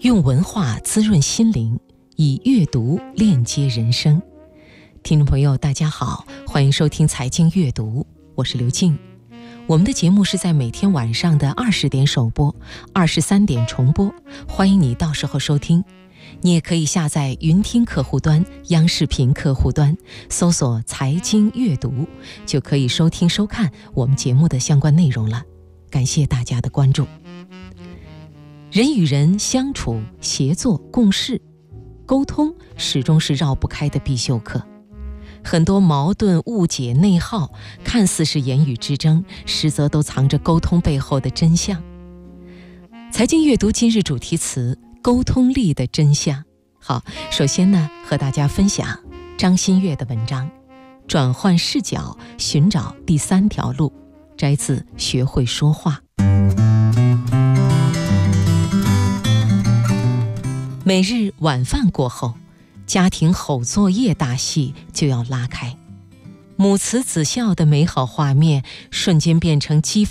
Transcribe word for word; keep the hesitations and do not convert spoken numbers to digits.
用文化滋润心灵，以阅读链接人生。听众朋友大家好，欢迎收听财经阅读，我是刘静。我们的节目是在每天晚上的二十点首播，二十三点重播，欢迎你到时候收听。你也可以下载云听客户端、央视频客户端，搜索财经阅读，就可以收听收看我们节目的相关内容了。感谢大家的关注。人与人相处、协作、共事，沟通始终是绕不开的必修课。很多矛盾、误解、内耗，看似是言语之争，实则都藏着沟通背后的真相。财经阅读今日主题词：沟通力的真相。好，首先呢，和大家分享张馨月的文章《转换视角，寻找第三条路》，摘自《学会说话》。每日晚饭过后，家庭吼作业大戏就要拉开，母慈子孝的美好画面瞬间变成激